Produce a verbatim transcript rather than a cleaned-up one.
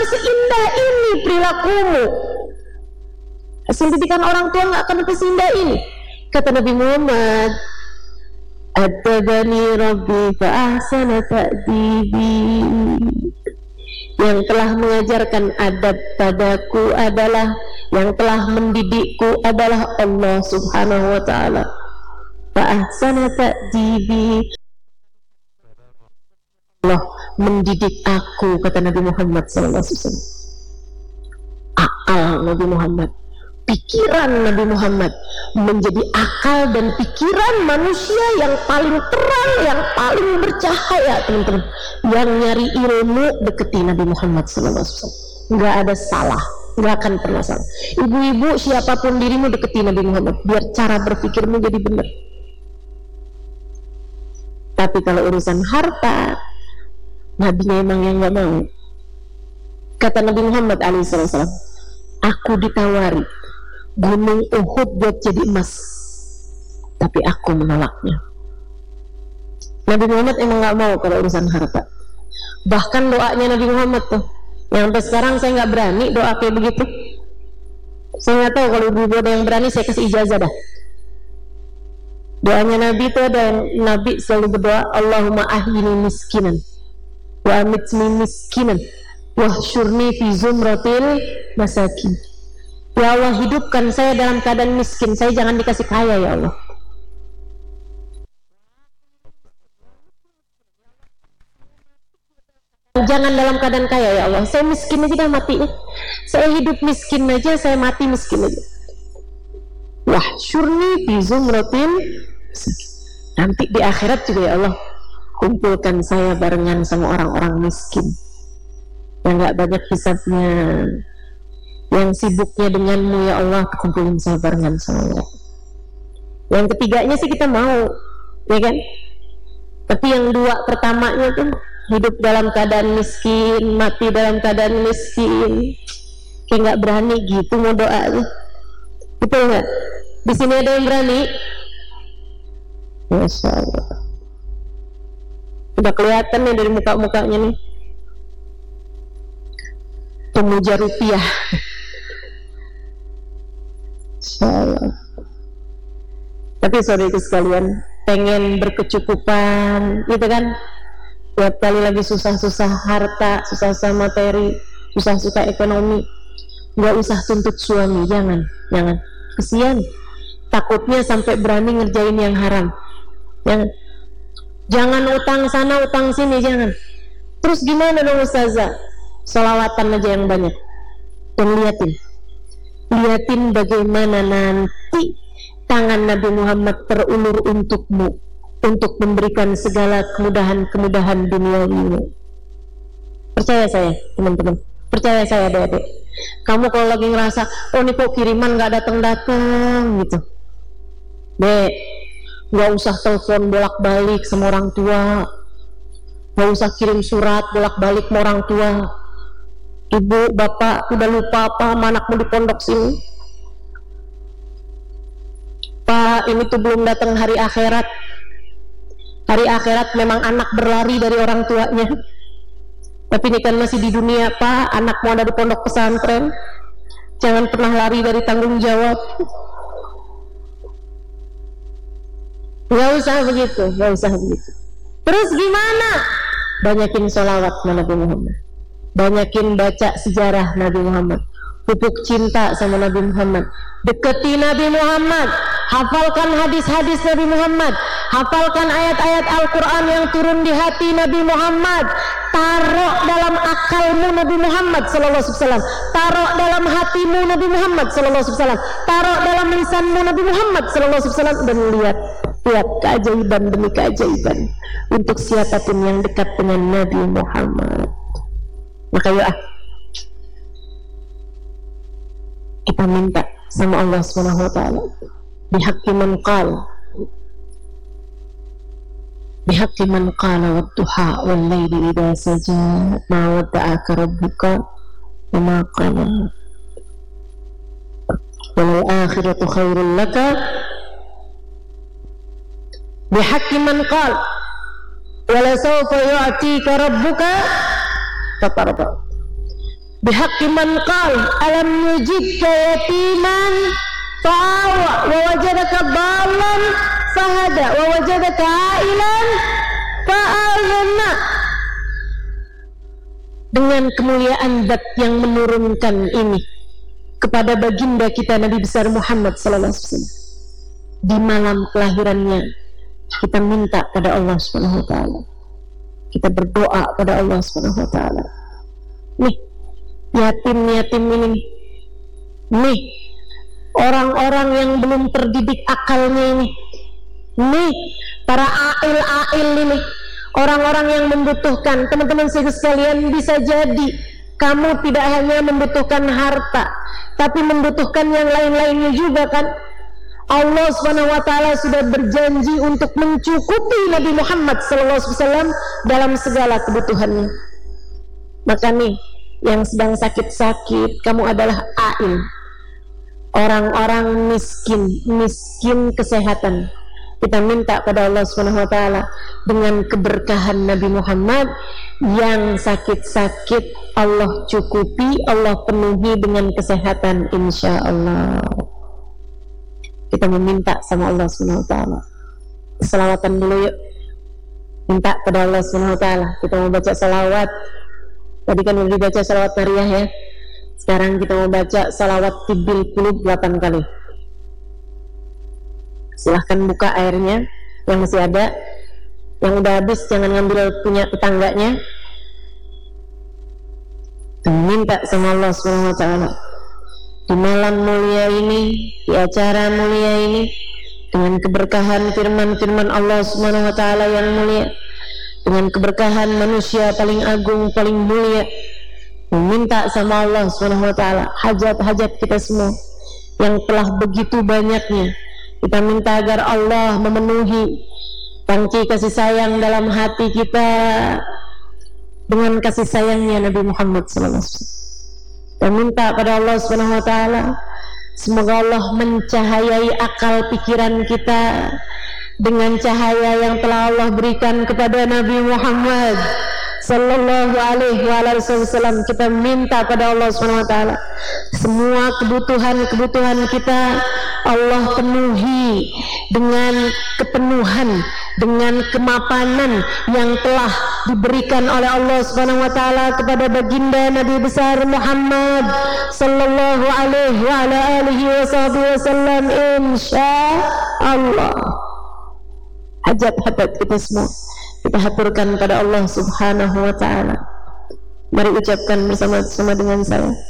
seindah ini perilakumu, hasil didikan orang tua nggak akan seindah ini. Kata Nabi Muhammad, Adabani Rabbi fa'ahsana ta'dibi. Yang telah mengajarkan adab padaku adalah, yang telah mendidikku adalah Allah Subhanahu wa ta'ala. Fa'ahsana ta'dibi. Allah mendidik aku, kata Nabi Muhammad sallallahu alaihi wasallam. Akal Nabi Muhammad, pikiran Nabi Muhammad menjadi akal dan pikiran manusia yang paling terang, yang paling bercahaya, teman-teman. Yang nyari ilmu, deketi Nabi Muhammad sallallahu alaihi wasallam. Nggak ada salah, nggak akan pernah salah. Ibu-ibu, siapapun dirimu, deketi Nabi Muhammad biar cara berpikirmu jadi benar. Tapi kalau urusan harta, Nabinya emang yang nggak mau. Kata Nabi Muhammad alaihi wasallam, aku ditawari gunung Uhud buat jadi emas, tapi aku menolaknya. Nabi Muhammad emang nggak mau kalau urusan harta. Bahkan doanya Nabi Muhammad tuh, yang sampai sekarang saya nggak berani doa kayak begitu. Saya nggak tahu kalau ibu-ibu ada yang berani, saya kasih ijazah dah. Doanya Nabi itu ada, Nabi selalu berdoa, Allahumma ahyini miskinan wa amitni miskinan wahsyurni fi zumratil masakin. Ya Allah, hidupkan saya dalam keadaan miskin, saya jangan dikasih kaya ya Allah. Jangan dalam keadaan kaya ya Allah, saya miskin aja dah mati. Saya hidup miskin aja, saya mati miskin aja. Wahsyurni fi zumratil masakin. Nanti di akhirat juga ya Allah, kumpulkan saya barengan sama orang-orang miskin yang gak banyak hisabnya, yang sibuknya denganmu ya Allah, kumpulin saya barengan sama Allah. Yang ketiganya sih kita mau, ya kan? Tapi yang dua pertamanya tuh, hidup dalam keadaan miskin, mati dalam keadaan miskin, kayak gak berani gitu mau doa tuh. Betul gak? Di sini ada yang berani? Masya Allah. Udah kelihatan nih dari muka-mukanya nih, pemuja rupiah. Insyaallah. Tapi saudaraku sekalian, pengen berkecukupan gitu kan, tiap kali lagi susah-susah harta, susah-susah materi, susah-susah ekonomi, nggak usah tuntut suami, jangan, jangan, kesian, takutnya sampai berani ngerjain yang haram. Jangan. Jangan utang sana utang sini, jangan. Terus gimana dong Ustazah? Sholawatan aja yang banyak. Dan liatin, liatin bagaimana nanti tangan Nabi Muhammad terulur untukmu, untuk memberikan segala kemudahan-kemudahan duniawimu. Percaya saya teman-teman, percaya saya adik-adik. Kamu kalau lagi ngerasa, oh ini kok kiriman gak datang-datang gitu, Dek, nggak usah telepon bolak-balik sama orang tua, nggak usah kirim surat bolak-balik sama orang tua. Ibu, bapak udah lupa apa sama anakmu di pondok sini? Pak, ini tuh belum datang hari akhirat. Hari akhirat memang anak berlari dari orang tuanya, tapi ini kan masih di dunia Pak, anakmu ada di pondok pesantren. Jangan pernah lari dari tanggung jawab. Gak usah begitu, gak usah begitu. Terus gimana? Banyakin sholawat Nabi Muhammad, banyakin baca sejarah Nabi Muhammad, pupuk cinta sama Nabi Muhammad, deketi Nabi Muhammad, hafalkan hadis-hadis Nabi Muhammad, hafalkan ayat-ayat Al-Quran yang turun di hati Nabi Muhammad, taruh dalam akalmu Nabi Muhammad sallallahu alaihi wasallam, taruh dalam hatimu Nabi Muhammad sallallahu alaihi wasallam, taruh dalam lisanmu Nabi Muhammad sallallahu alaihi wasallam, dan lihat, lihat keajaiban demi keajaiban untuk siapapun yang dekat dengan Nabi Muhammad. Maka ya, kita minta sama Allah subhanahu wa ta'ala, bihaqqi man qala, bihaqqi man qala wadduha wal layli idha saja ma wadda'aka rabbuka wa ma qala wal akhiratu khairul laka, bihaqqi man qala wala sawfa yu'tika rabbuka fatarda, bihaqqi man qala alam yujidka yatiman fa'awa wa wajadaka dhallan fahada wa wajadaka ailan fa'aghna. Dengan kemuliaan zat yang menurunkan ini kepada baginda kita Nabi besar Muhammad sallallahu alaihi wasallam di malam kelahirannya, kita minta pada Allah subhanahu wa ta'ala, kita berdoa pada Allah subhanahu wa ta'ala. Nih yatim-yatim ini, nih orang-orang yang belum terdidik akalnya ini, nih para ail-ail ini, orang-orang yang membutuhkan. Teman-teman sekalian, bisa jadi kamu tidak hanya membutuhkan harta, tapi membutuhkan yang lain-lainnya juga kan. Allah subhanahu wa ta'ala sudah berjanji untuk mencukupi Nabi Muhammad sallallahu alaihi wasallam dalam segala kebutuhannya. Maka nih, yang sedang sakit-sakit, kamu adalah ail, orang-orang miskin, miskin kesehatan. Kita minta pada Allah subhanahu wa ta'ala dengan keberkahan Nabi Muhammad, yang sakit-sakit Allah cukupi, Allah penuhi dengan kesehatan insya Allah. Kita meminta sama Allah subhanahu wa ta'ala. Selawatan dulu yuk, minta pada Allah subhanahu wa ta'ala. Kita mau baca salawat. Tadi kan udah dibaca salawat Maryah ya. Sekarang kita mau baca salawat Tibbil Qulub delapan kali. Silahkan buka airnya yang masih ada. Yang udah habis jangan ngambil punya tetangganya. Kita minta sama Allah subhanahu wa ta'ala di malam mulia ini, di acara mulia ini, dengan keberkahan firman-firman Allah subhanahu wa ta'ala yang mulia, dengan keberkahan manusia paling agung, paling mulia, meminta sama Allah subhanahu wa ta'ala hajat-hajat kita semua yang telah begitu banyaknya. Kita minta agar Allah memenuhi tangki kasih sayang dalam hati kita dengan kasih sayangnya Nabi Muhammad sallallahu alaihi wasallam. Dan minta pada Allah subhanahu wa ta'ala, semoga Allah mencahayai akal pikiran kita dengan cahaya yang telah Allah berikan kepada Nabi Muhammad sallallahu alaihi wasallam. Kita minta pada Allah subhanahu wa ta'ala, semua kebutuhan-kebutuhan kita Allah penuhi dengan kepenuhan, dengan kemapanan yang telah diberikan oleh Allah subhanahu wa ta'ala kepada baginda Nabi besar Muhammad sallallahu alaihi wa ala alihi wasallam insya Allah. Hajat-hajat kita semua kita haturkan pada Allah subhanahu wa ta'ala. Mari ucapkan bersama-sama dengan saya.